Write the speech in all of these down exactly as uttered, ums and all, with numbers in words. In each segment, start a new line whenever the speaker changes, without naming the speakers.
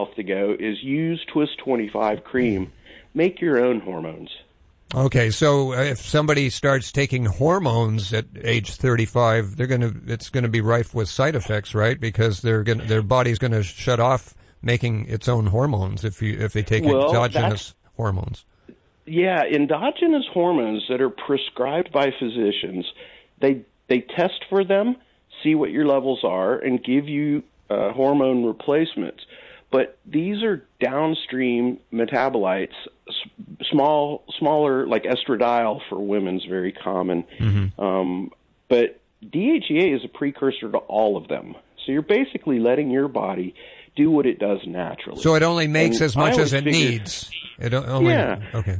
health to go is use Twist twenty-five cream. Make your own hormones.
Okay, so if somebody starts taking hormones at age thirty-five, they're going to it's going to be rife with side effects, right? Because they're going their body's going to shut off making its own hormones if you if they take
well,
exogenous hormones.
Yeah, endogenous hormones that are prescribed by physicians, they they test for them, see what your levels are, and give you uh, hormone replacements. But these are downstream metabolites, s- small, smaller, like estradiol for women is very common. Mm-hmm. Um, but D H E A is a precursor to all of them. So you're basically letting your body do what it does naturally.
So it only makes
and
as much as it
figured,
needs. It only,
yeah.
Okay.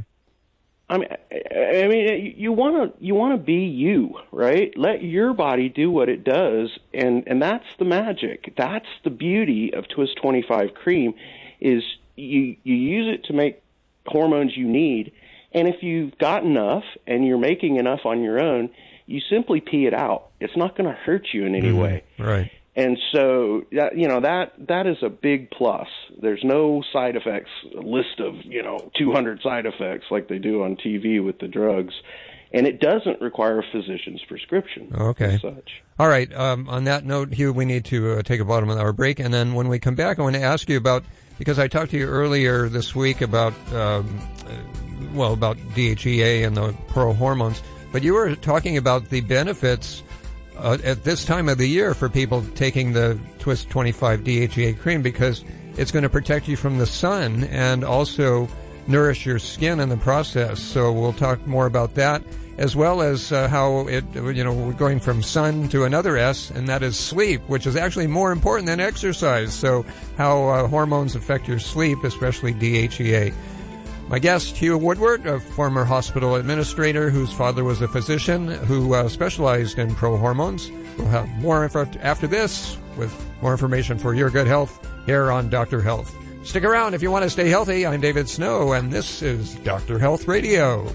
I mean, I mean, you want to you want to be you, right? Let your body do what it does, and, and that's the magic. That's the beauty of Twist twenty-five cream, is you you use it to make hormones you need, and if you've got enough and you're making enough on your own, you simply pee it out. It's not going to hurt you in any
mm-hmm.
way.
Right.
And so, that, you know, that that is a big plus. There's no side effects, a list of, you know, two hundred side effects like they do on T V with the drugs. And it doesn't require a physician's prescription.
Okay.
As such.
All right. Um, on that note, Hugh, we need to uh, take a bottom of our break. And then when we come back, I want to ask you about, because I talked to you earlier this week about, um, well, about D H E A and the pro hormones, but you were talking about the benefits Uh, at this time of the year for people taking the Twist twenty-five D H E A cream, because it's going to protect you from the sun and also nourish your skin in the process. So we'll talk more about that, as well as uh, how it, you know, we're going from sun to another S, and that is sleep, which is actually more important than exercise. So how uh, hormones affect your sleep, especially D H E A. My guest, Hugh Woodward, a former hospital administrator whose father was a physician who uh, specialized in pro hormones. We'll have more info after this with more information for your good health here on Doctor Health. Stick around if you want to stay healthy. I'm David Snow, and this is Doctor Health Radio.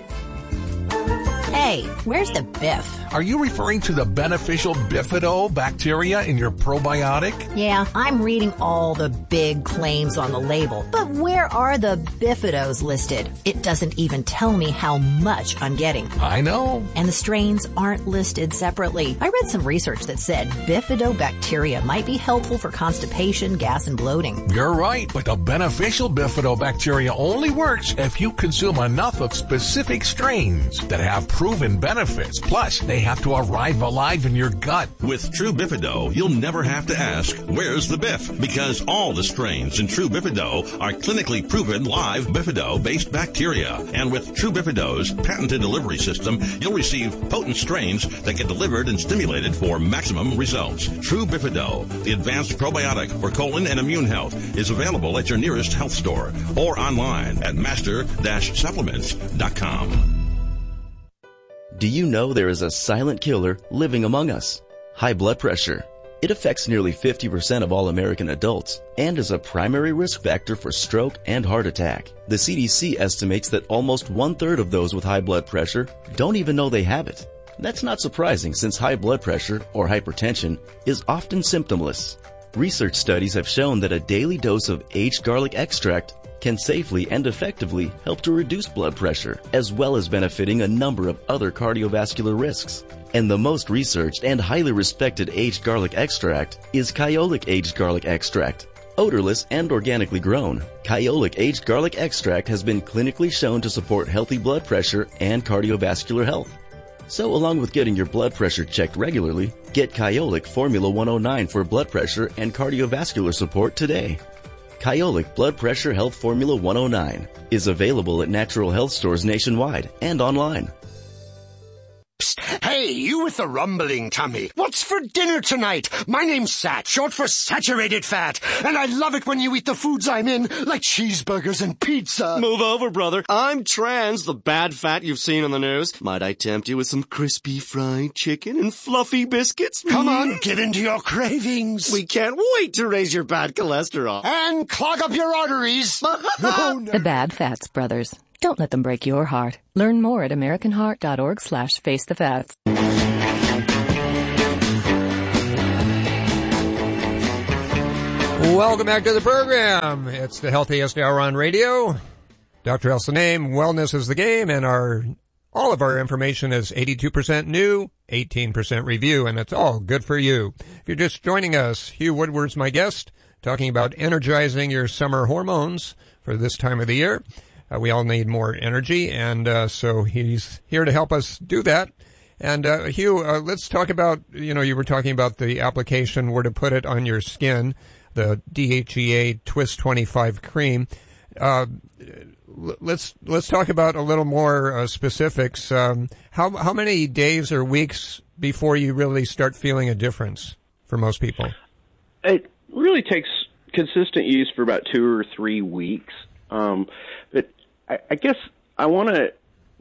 Hey, where's the Biff?
Are you referring to the beneficial bifidobacteria in your probiotic?
Yeah, I'm reading all the big claims on the label. But where are the bifidos listed? It doesn't even tell me how much I'm getting.
I know.
And the strains aren't listed separately. I read some research that said bifidobacteria might be helpful for constipation, gas, and bloating.
You're right, but the beneficial bifidobacteria only works if you consume enough of specific strains that have proven benefits. Plus, they have to arrive alive in your gut.
With True Bifido, you'll never have to ask, where's the Biff? Because all the strains in True Bifido are clinically proven live Bifido-based bacteria. And with True Bifido's patented delivery system, you'll receive potent strains that get delivered and stimulated for maximum results. True Bifido, the advanced probiotic for colon and immune health, is available at your nearest health store or online at master dash supplements dot com.
Do you know there is a silent killer living among us? High blood pressure. It affects nearly fifty percent of all American adults and is a primary risk factor for stroke and heart attack. The C D C estimates that almost one-third of those with high blood pressure don't even know they have it. That's not surprising, since high blood pressure, or hypertension, is often symptomless. Research studies have shown that a daily dose of aged garlic extract can safely and effectively help to reduce blood pressure, as well as benefiting a number of other cardiovascular risks. And the most researched and highly respected aged garlic extract is Kyolic Aged Garlic Extract. Odorless and organically grown, Kyolic Aged Garlic Extract has been clinically shown to support healthy blood pressure and cardiovascular health. So along with getting your blood pressure checked regularly, get Kyolic Formula one oh nine for blood pressure and cardiovascular support today. Kyolic Blood Pressure Health Formula one oh nine is available at natural health stores nationwide and online.
Hey, you with the rumbling tummy. What's for dinner tonight? My name's Sat, short for saturated fat. And I love it when you eat the foods I'm in, like cheeseburgers and pizza.
Move over, brother. I'm trans, the bad fat you've seen on the news. Might I tempt you with some crispy fried chicken and fluffy biscuits?
Come on, give in to your cravings.
We can't wait to raise your bad cholesterol.
And clog up your arteries. Oh, no.
The Bad Fats Brothers. Don't let them break your heart. Learn more at americanheart.org slash face the fats.
Welcome back to the program. It's the Healthiest Hour on radio. Doctor El-Sanaim, wellness is the game, and our all of our information is eighty-two percent new, eighteen percent review, and it's all good for you. If you're just joining us, Hugh Woodward's my guest, talking about energizing your summer hormones for this time of the year. Uh, we all need more energy, and uh, so he's here to help us do that. And uh, Hugh, uh, let's talk about, you know, you were talking about the application, where to put it on your skin, the D H E A Twist twenty-five cream. Uh, let's let's talk about a little more uh, specifics. Um, how how many days or weeks before you really start feeling a difference for most people?
It really takes consistent use for about two or three weeks. Um, but I, I guess I want to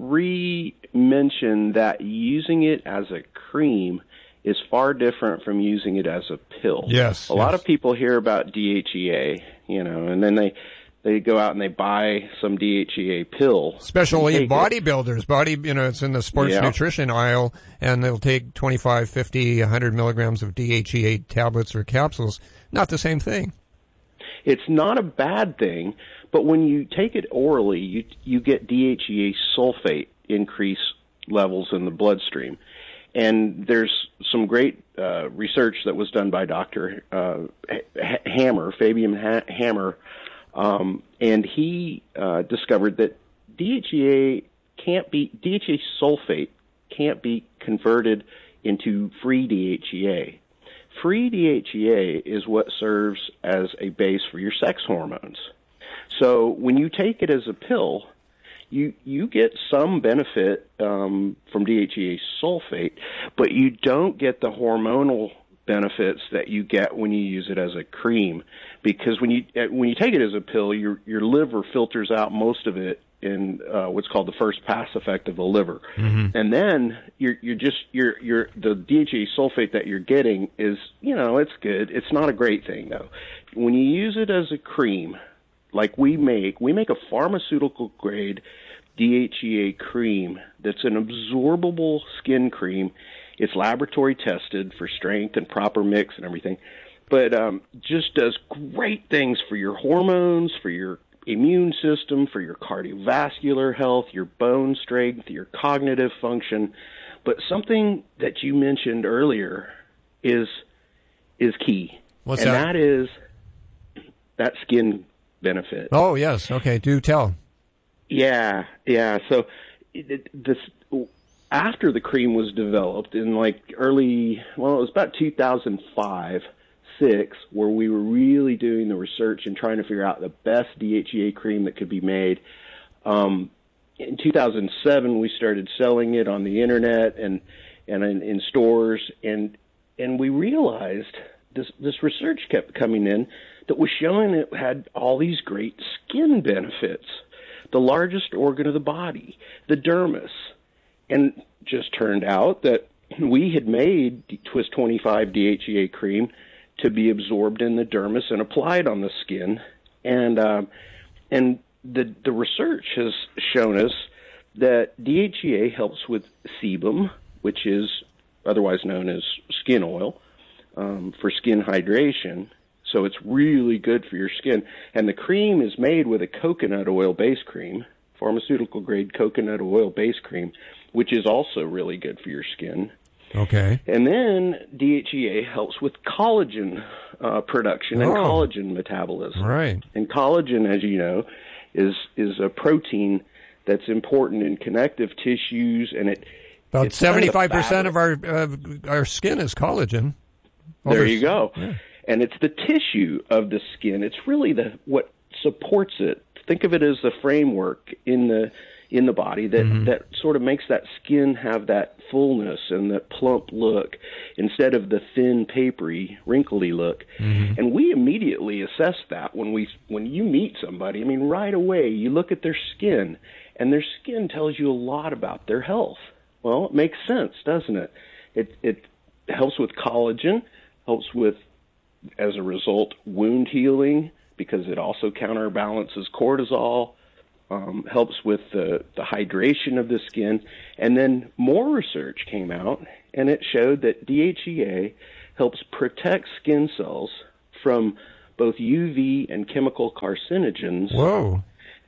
re-mention that using it as a cream is far different from using it as a pill.
Yes.
A
yes.
lot of people hear about D H E A, you know, and then they they go out and they buy some D H E A pill.
Especially bodybuilders. Body, you know, it's in the sports
yeah.
nutrition aisle, and they'll take twenty-five, fifty, one hundred milligrams of D H E A tablets or capsules. Not the same thing.
It's not a bad thing, but when you take it orally, you you get D H E A sulfate increase levels in the bloodstream. And there's some great uh, research that was done by Doctor Uh, Hammer, Fabian ha- Hammer, um, and he uh, discovered that D H E A can't be D H E A sulfate can't be converted into free D H E A. Free D H E A is what serves as a base for your sex hormones. So when you take it as a pill, you you get some benefit um, from D H E A sulfate, but you don't get the hormonal benefits that you get when you use it as a cream. Because when you when you take it as a pill, your your liver filters out most of it in uh, what's called the first pass effect of the liver, mm-hmm. and then you're you're just you're you're the D H E A sulfate that you're getting is, you know, it's good. It's not a great thing though. When you use it as a cream, like we make, we make a pharmaceutical grade D H E A cream that's an absorbable skin cream. It's laboratory tested for strength and proper mix and everything, but um, just does great things for your hormones, for your immune system, for your cardiovascular health, your bone strength, your cognitive function. But something that you mentioned earlier is is key.
What's
and
that?
that is that skin benefit.
Oh, yes. Okay, do tell.
Yeah, yeah. So it, this after the cream was developed in like early, well, it was about two thousand five, six, where we were really doing the research and trying to figure out the best D H E A cream that could be made. Um, in two thousand seven, we started selling it on the internet and and in, in stores, and and we realized this this research kept coming in that was showing it had all these great skin benefits. The largest organ of the body, the dermis. And just turned out that we had made Twist twenty-five D H E A cream to be absorbed in the dermis and applied on the skin. And uh, and the the research has shown us that D H E A helps with sebum, which is otherwise known as skin oil, um, for skin hydration. So it's really good for your skin. And the cream is made with a coconut oil base cream, pharmaceutical grade coconut oil base cream, which is also really good for your skin.
Okay.
And then D H E A helps with collagen uh, production and
oh.
collagen metabolism.
Right.
And collagen, as you know, is is a protein that's important in connective tissues, and it
about seventy-five percent of our uh, our skin is collagen.
Well, there you go.
Yeah.
And it's the tissue of the skin. It's really the what supports it. Think of it as the framework in the in the body that, mm-hmm. that sort of makes that skin have that fullness and that plump look instead of the thin, papery, wrinkly look. Mm-hmm. And we immediately assess that when we when you meet somebody. I mean, right away, you look at their skin, and their skin tells you a lot about their health. Well, it makes sense, doesn't it? It, it helps with collagen, helps with, as a result, wound healing, because it also counterbalances cortisol, um, helps with the, the hydration of the skin. And then more research came out, and it showed that D H E A helps protect skin cells from both U V and chemical carcinogens.
Whoa.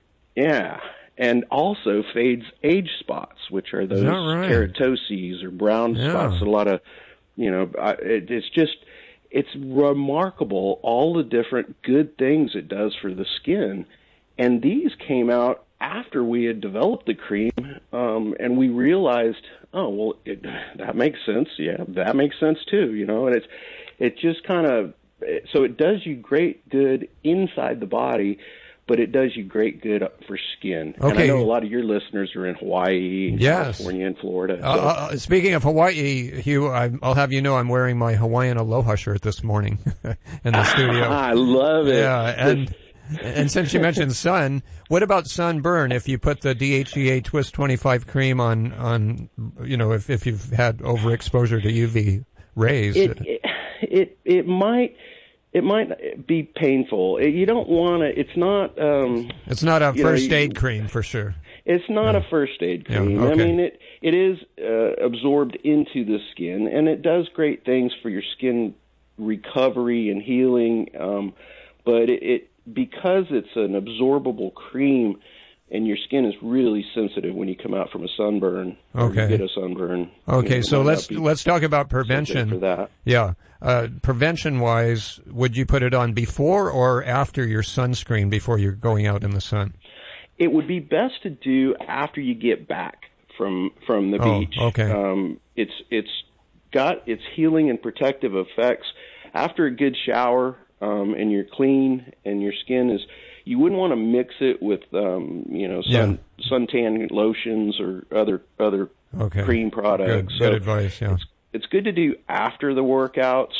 Yeah. And also fades age spots, which are those
right?
keratoses or brown
yeah.
spots. A lot of, you know, it, it's just, it's remarkable all the different good things it does for the skin. And these came out after we had developed the cream, um, and we realized, oh, well, it, that makes sense. Yeah, that makes sense too, you know, and it's, it just kind of, so it does you great good inside the body, but it does you great good for skin.
Okay.
And I know a lot of your listeners are in Hawaii, and
yes.
California, and Florida. So.
Uh, uh, speaking of Hawaii, Hugh, I, I'll have you know I'm wearing my Hawaiian Aloha shirt this morning in the studio.
I love it.
Yeah, and and since you mentioned sun, what about sunburn? If you put the D H E A Twist twenty-five cream on, on you know, if, if you've had overexposure to U V rays.
It, it, it, it might... It might be painful. You don't want to. It's not. Um,
it's not a first
know,
aid cream for sure.
It's not
yeah.
a first aid cream.
Yeah, okay.
I mean, it it is uh, absorbed into the skin, and it does great things for your skin recovery and healing. Um, but it, it because it's an absorbable cream, and your skin is really sensitive when you come out from a sunburn.
Okay.
Or you get a sunburn.
Okay,
you know,
so let's let's talk about prevention.
For that.
Yeah. Uh, prevention-wise, would you put it on before or after your sunscreen before you're going out in the sun?
It would be best to do after you get back from from the
oh,
beach.
Okay.
Um, it's it's got its healing and protective effects after a good shower, um, and you're clean and your skin is. You wouldn't want to mix it with um, you know sun
yeah.
suntan lotions or other other
okay.
cream products.
Good,
so
good advice. Yeah.
It's, it's good to do after the workouts,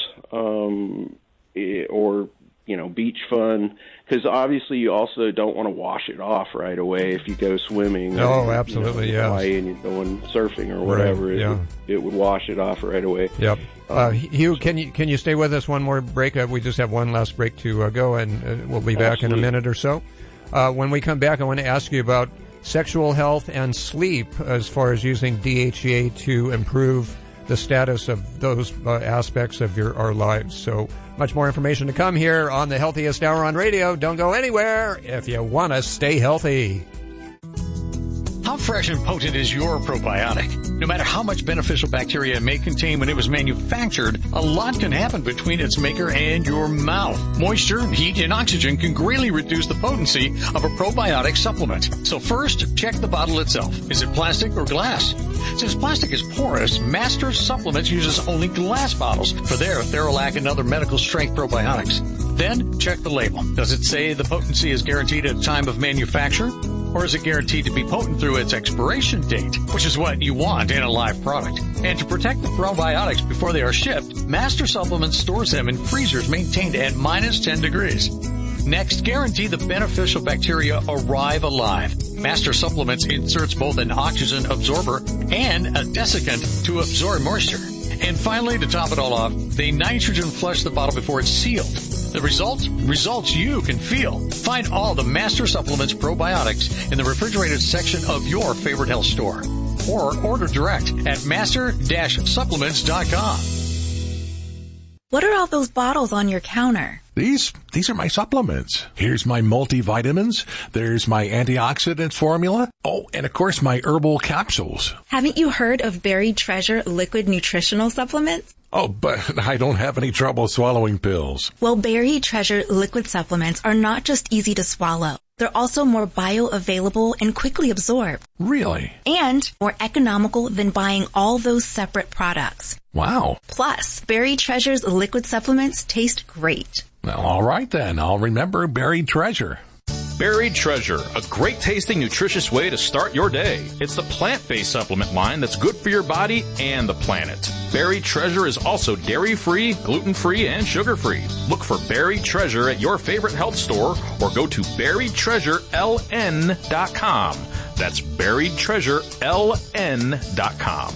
um, or you know, beach fun, because obviously you also don't want to wash it off right away if you go swimming.
Oh,
or,
absolutely,
you know,
yes.
and you're going surfing or whatever.
Right,
it,
yeah.
would, it would wash it off right away.
Yep. Uh, Hugh, can you can you stay with us one more break? Uh, we just have one last break to uh, go, and uh, we'll be back
Absolutely.
in a minute or so. Uh, when we come back, I want to ask you about sexual health and sleep as far as using D H E A to improve the status of those uh, aspects of your our lives. So much more information to come here on the Healthiest Hour on Radio. Don't go anywhere if you want to stay healthy.
How fresh and potent is your probiotic? No matter how much beneficial bacteria it may contain when it was manufactured, a lot can happen between its maker and your mouth. Moisture, heat, and oxygen can greatly reduce the potency of a probiotic supplement. So first, check the bottle itself. Is it plastic or glass? Since plastic is porous, Master Supplements uses only glass bottles for their Theralac and other medical strength probiotics. Then, check the label. Does it say the potency is guaranteed at the time of manufacture? Or is it guaranteed to be potent through its expiration date, which is what you want in a live product? And to protect the probiotics before they are shipped, Master Supplements stores them in freezers maintained at minus ten degrees. Next, guarantee the beneficial bacteria arrive alive. Master Supplements inserts both an oxygen absorber and a desiccant to absorb moisture. And finally, to top it all off, they nitrogen flush the bottle before it's sealed. The result? Results you can feel. Find all the Master Supplements probiotics in the refrigerated section of your favorite health store. Or order direct at master dash supplements dot com.
What are all those bottles on your counter?
These, these are my supplements. Here's my multivitamins. There's my antioxidant formula. Oh, and of course my herbal capsules.
Haven't you heard of Buried Treasure liquid nutritional supplements?
Oh, but I don't have any trouble swallowing pills.
Well, Buried Treasure liquid supplements are not just easy to swallow. They're also more bioavailable and quickly absorbed.
Really?
And more economical than buying all those separate products.
Wow.
Plus, Buried Treasure's liquid supplements taste great.
Well, all right then. I'll remember Buried Treasure.
Buried Treasure, a great tasting, nutritious way to start your day. It's the plant-based supplement line that's good for your body and the planet. Buried Treasure is also dairy-free, gluten-free, and sugar-free. Look for Buried Treasure at your favorite health store or go to buried treasure l n dot com. That's buried treasure l n dot com.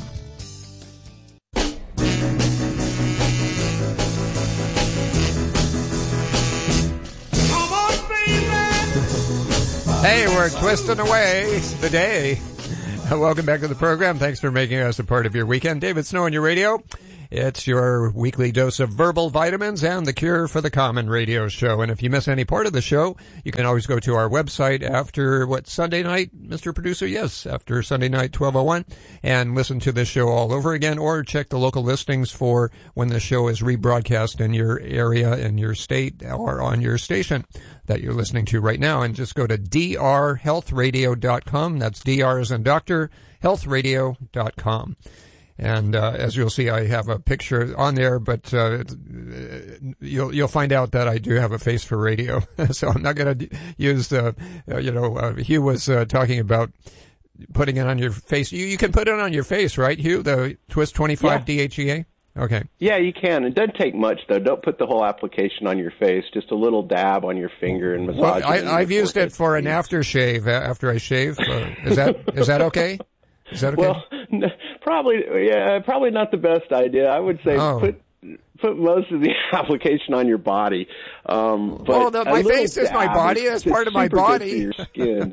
Hey, we're twisting away the day. Welcome back to the program. Thanks for making us a part of your weekend. David Snow on your radio. It's your weekly dose of verbal vitamins and the cure for the common radio show. And if you miss any part of the show, you can always go to our website after, what, Sunday night, Mister Producer? Yes, after Sunday night, twelve oh one, and listen to this show all over again, or check the local listings for when the show is rebroadcast in your area, in your state, or on your station that you're listening to right now. And just go to d r health radio dot com. That's D R as in doctor, health radio dot com. And uh, as you'll see, I have a picture on there, but uh, you'll you'll find out that I do have a face for radio. So I'm not going to use the, uh, you know, uh, Hugh was uh, talking about putting it on your face. You you can put it on your face, right, Hugh? The Twist twenty-five yeah. D H E A. Okay.
Yeah, you can. It doesn't take much, though. Don't put the whole application on your face. Just a little dab on your finger and massage.
Well, I,
it
I've used it for an aftershave after I shave. Uh, is that is that okay? Is that okay?
Well, probably, yeah, probably not the best idea. I would say
oh.
put put most of the application on your body. Um, but
well, the, my face is my body. That's part of my body.
Your skin.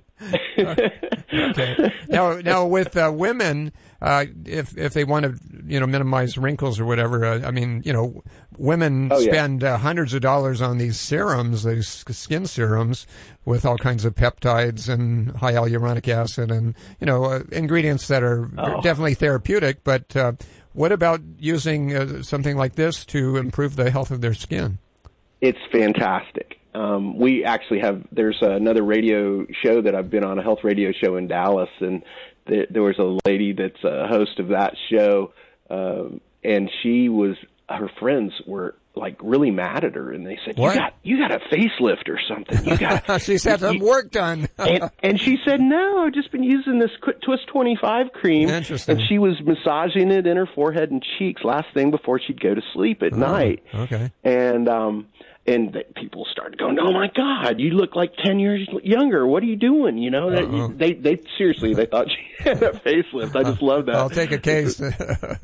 Okay. Now, now with uh, women, uh, if if they want to, you know, minimize wrinkles or whatever, uh, I mean, you know, women
oh, yeah.
spend uh, hundreds of dollars on these serums, these skin serums, with all kinds of peptides and high hyaluronic acid and, you know, uh, ingredients that are
oh.
definitely therapeutic. But uh, what about using uh, something like this to improve the health of their skin?
It's fantastic. Um, we actually have, there's another radio show that I've been on, a health radio show in Dallas, and th- there was a lady that's a host of that show, um, and she was, her friends were like really mad at her, and they said,
what?
you got, you got a facelift or something. You got,
she's had some work done.
and, and she said, no, I've just been using this Twist twenty-five cream.
Interesting.
And she was massaging it in her forehead and cheeks last thing before she'd go to sleep at
oh,
night.
Okay.
And, um, And the people started going, "Oh my God, you look like ten years younger. What are you doing?" You know,
Uh-oh.
they they seriously they thought she had a facelift. I just love that.
I'll take a case.
yeah,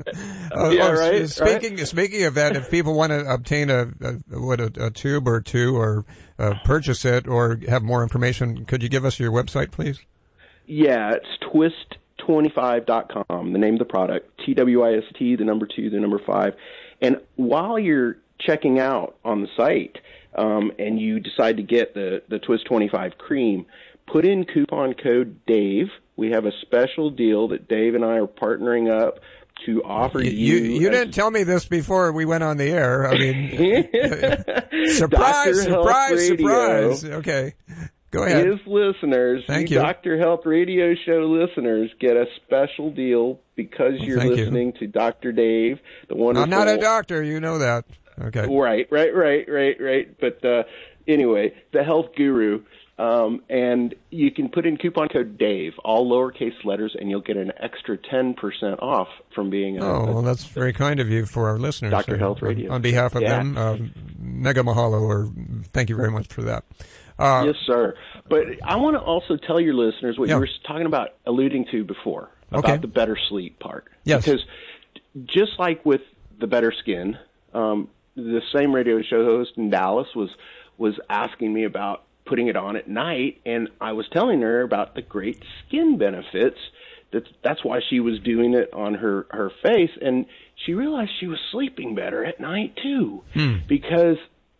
oh,
right.
Speaking
right?
speaking of that, if people want to obtain a, a what a, a tube or two, or uh, purchase it, or have more information, could you give us your website, please?
Yeah, it's twist twenty-five dot com. The name of the product, T W I S T, the number two, the number five. And while you're checking out on the site, um, and you decide to get the, the Twist twenty-five cream, put in coupon code Dave. We have a special deal that Dave and I are partnering up to offer you.
You, you
as,
didn't tell me this before we went on the air. I mean, surprise, surprise, surprise. Okay. Go ahead.
His listeners,
Thank
you
you.
Doctor Health Radio Show listeners, get a special deal because
well,
you're listening
you.
to Doctor Dave, the wonderful.
I'm not a doctor, you know that. Okay.
Right, right, right, right, right. But uh, anyway, the health guru, um, and you can put in coupon code Dave, all lowercase letters, and you'll get an extra ten percent off from being a.
Oh, well, that's very kind of you for our listeners.
Doctor Health Radio.
On, on behalf of
yeah.
them, uh, mega mahalo, or thank you very much for that. Uh,
yes, sir. But I want to also tell your listeners what
yeah.
you were talking about, alluding to before, about
okay.
the better sleep part.
Yes.
Because just like with the better skin, um, the same radio show host in Dallas was was asking me about putting it on at night, and I was telling her about the great skin benefits. That's that's why she was doing it on her, her face, and she realized she was sleeping better at night too,
hmm.
because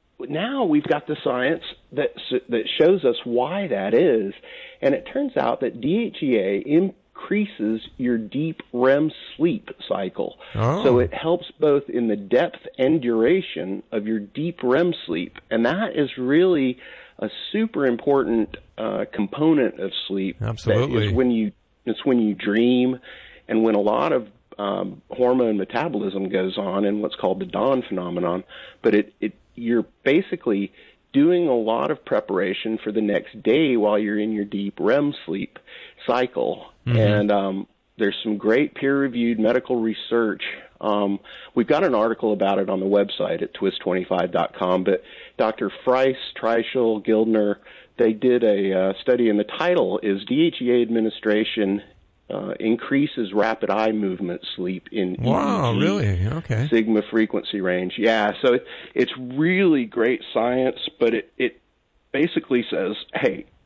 now we've got the science that that shows us why that is, and it turns out that D H E A increases your deep R E M sleep cycle.
Oh.
So it helps both in the depth and duration of your deep R E M sleep, and that is really a super important uh, component of sleep.
Absolutely.
That is when you it's when you dream, and when a lot of um, hormone metabolism goes on in what's called the dawn phenomenon. But it, it you're basically doing a lot of preparation for the next day while you're in your deep R E M sleep cycle. Mm-hmm. And um, there's some great peer-reviewed medical research. Um, we've got an article about it on the website at twist twenty-five dot com, but Doctor Fries, Treichel, Gildner, they did a uh, study, and the title is D H E A administration uh, increases rapid eye movement sleep in
wow,
E E G
really? Okay.
sigma frequency range. Yeah, so it, it's really great science, but it, it basically says, hey,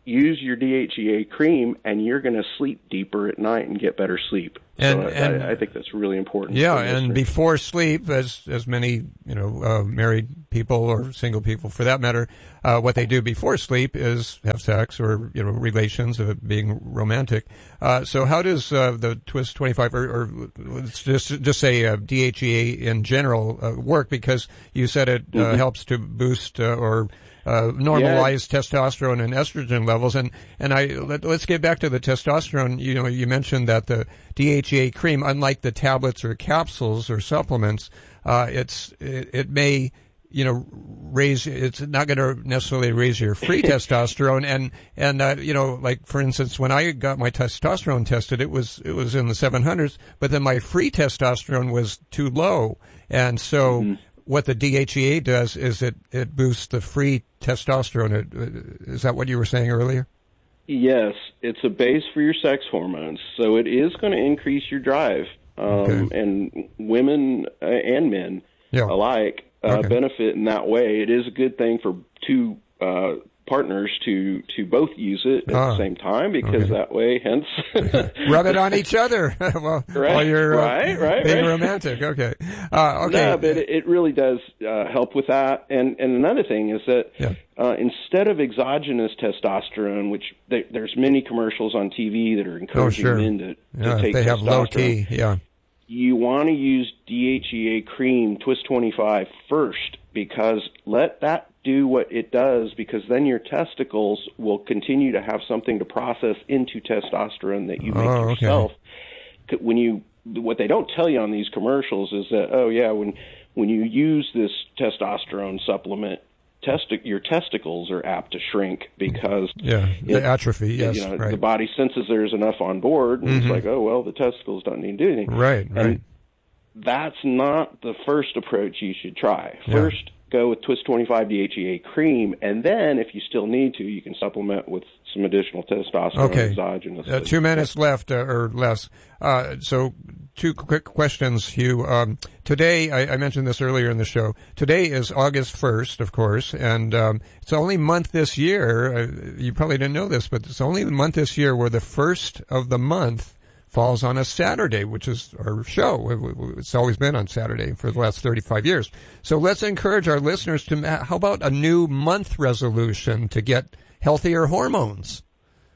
use your D H E A cream, and you're going to sleep deeper at night and get better sleep.
And,
so
and
I, I think that's really important.
Yeah, and before sleep, as as many you know uh, married people or single people, for that matter, uh, what they do before sleep is have sex or you know relations, of being romantic. Uh, so how does uh, the Twist twenty-five or, or let's just just say uh, D H E A in general uh, work? Because you said it uh, mm-hmm. helps to boost uh, or Uh, normalize yeah. testosterone and estrogen levels, and and I let, let's get back to the testosterone. You know, you mentioned that the D H E A cream, unlike the tablets or capsules or supplements, uh, it's it, it may you know raise. It's not going to necessarily raise your free testosterone, and and uh, you know, like for instance, when I got my testosterone tested, it was it was in the seven hundreds, but then my free testosterone was too low, and so. Mm-hmm. What the D H E A does is it, it boosts the free testosterone. Is that what you were saying earlier?
Yes, it's a base for your sex hormones, so it is going to increase your drive. Um, okay. And women uh, and men yeah. alike uh, okay. benefit in that way. It is a good thing for two uh, partners to to both use it at ah, the same time, because okay. that way, hence...
Rub it on each other well,
right,
while you're uh,
right, right,
being
right.
romantic. Okay. Uh, okay.
No, but it, it really does uh, help with that. And, and another thing is that
yeah.
uh, instead of exogenous testosterone, which they, there's many commercials on T V that are encouraging
oh, sure.
men to, to
yeah,
take
they
testosterone.
have low T, yeah.
You want to use D H E A cream, Twist twenty-five, first, because let that do what it does, because then your testicles will continue to have something to process into testosterone that you make
oh,
yourself.
Okay.
When you, what they don't tell you on these commercials is that, oh yeah, when when you use this testosterone supplement, testi- your testicles are apt to shrink because
yeah, the it, atrophy. Yes,
you know,
right.
the body senses there's enough on board, and
mm-hmm.
it's like, oh well, the testicles don't need to do anything.
Right, right.
And that's not the first approach you should try.
Yeah.
First, go with Twist twenty-five D H E A cream, and then if you still need to, you can supplement with some additional testosterone
okay.
exogenous.
Uh, two minutes left uh, or less. Uh, so two quick questions, Hugh. Um, today, I, I mentioned this earlier in the show, today is August first, of course, and um, it's the only month this year, uh, you probably didn't know this, but it's the only month this year where the first of the month falls on a Saturday, which is our show. It's always been on Saturday for the last thirty-five years. So let's encourage our listeners to, how about a new month resolution to get healthier hormones?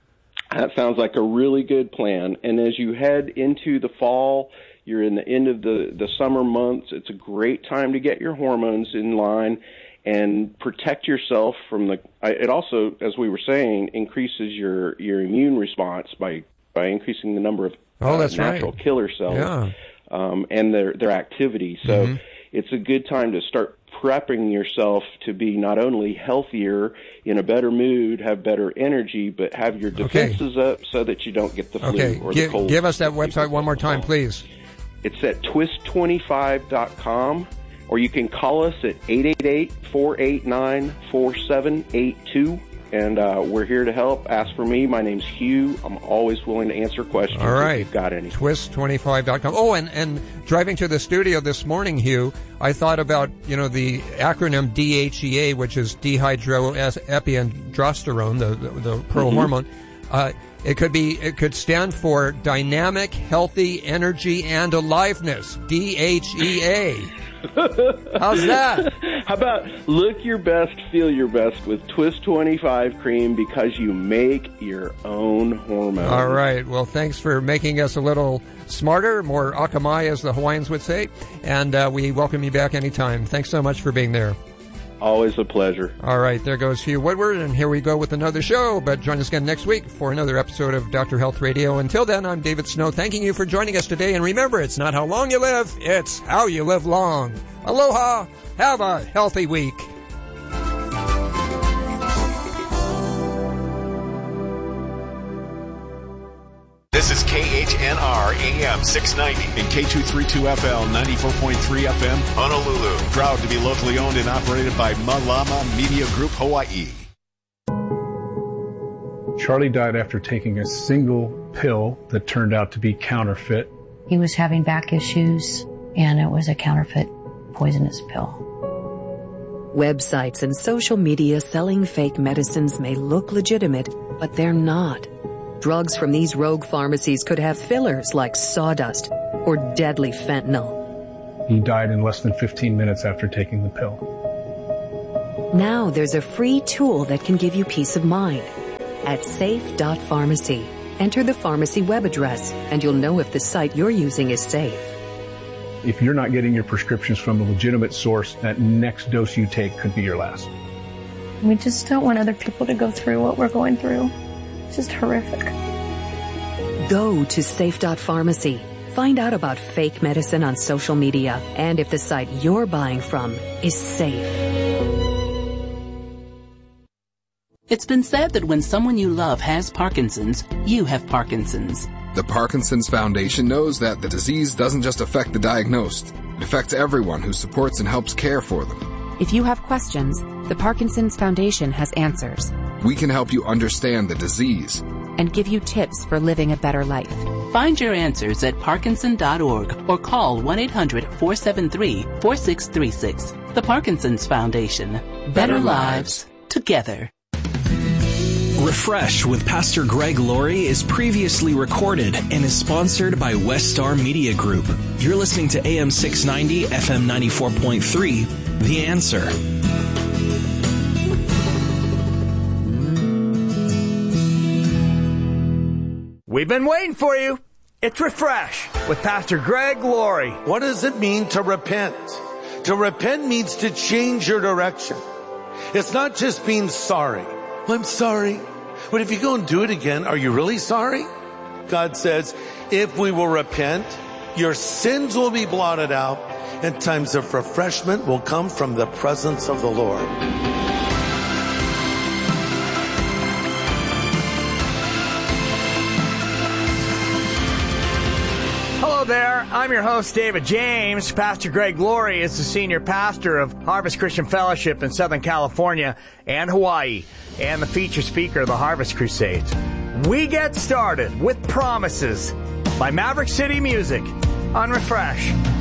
That sounds like a really good plan. And as you head into the fall, you're in the end of the, the summer months, it's a great time to get your hormones in line and protect yourself from the, it also, as we were saying, increases your, your immune response by by increasing the number of
oh,
uh,
that's
natural
right.
killer cells
yeah.
um, and their their activity. So
mm-hmm.
it's a good time to start prepping yourself to be not only healthier, in a better mood, have better energy, but have your defenses
okay.
up so that you don't get the flu
okay.
or
Give,
the cold.
Give us that website one more time, please.
It's at twist twenty-five dot com, or you can call us at eight eight eight, four eight nine, four seven eight two. And uh, we're here to help. Ask for me. My name's Hugh. I'm always willing to answer questions
All right.
if you've got any.
twist twenty-five dot com. Oh, and, and driving to the studio this morning, Hugh, I thought about, you know, the acronym D H E A, which is dehydroepiandrosterone, the, the, the pearl mm-hmm. hormone. Uh, it could be, it could stand for Dynamic, Healthy, Energy, and Aliveness. D H E A. How's that?
How about look your best, feel your best with Twist twenty-five cream, because you make your own hormones.
All right. Well, thanks for making us a little smarter, more akamai, as the Hawaiians would say. And uh, we welcome you back anytime. Thanks so much for being there.
Always a pleasure.
All right. There goes Hugh Woodward, and here we go with another show. But join us again next week for another episode of Doctor Health Radio. Until then, I'm David Snow, thanking you for joining us today. And remember, it's not how long you live, it's how you live long. Aloha. Have a healthy week.
This is K H N R A M six ninety
and K two thirty-two F L ninety-four point three F M
Honolulu.
Proud to be locally owned and operated by Malama Media Group Hawaii.
Charlie died after taking a single pill that turned out to be counterfeit.
He was having back issues, and it was a counterfeit poisonous pill. Websites and social media selling fake medicines may look legitimate, but they're not. Drugs from these rogue pharmacies could have fillers like sawdust or deadly fentanyl.
He died in less than fifteen minutes after taking the pill.
Now there's a free tool that can give you peace of mind. At safe dot pharmacy, enter the pharmacy web address and you'll know if the site you're using is safe.
If you're not getting your prescriptions from a legitimate source, that next dose you take could be your last.
We just don't want other people to go through what we're going through. It's just horrific.
Go to safe dot pharmacy. Find out about fake medicine on social media and if the site you're buying from is safe.
It's been said that when someone you love has Parkinson's, you have Parkinson's.
The Parkinson's Foundation knows that the disease doesn't just affect the diagnosed. It affects everyone who supports and helps care for them.
If you have questions, the Parkinson's Foundation has answers.
We can help you understand the disease
and give you tips for living a better life.
Find your answers at Parkinson dot org or call one eight hundred four seven three four six three six. The Parkinson's Foundation. Better, better lives together.
Refresh with Pastor Greg Laurie is previously recorded and is sponsored by Westar Media Group. You're listening to A M six ninety, F M ninety-four point three, The Answer.
We've been waiting for you. It's Refresh with Pastor Greg Laurie.
What does it mean to repent? To repent means to change your direction. It's not just being sorry. I'm sorry. But if you go and do it again, are you really sorry? God says, if we will repent, your sins will be blotted out, and times of refreshment will come from the presence of the Lord.
Hello there. I'm your host, David James. Pastor Greg Laurie is the senior pastor of Harvest Christian Fellowship in Southern California and Hawaii, and the feature speaker of the Harvest Crusades. We get started with Promises by Maverick City Music on Refresh.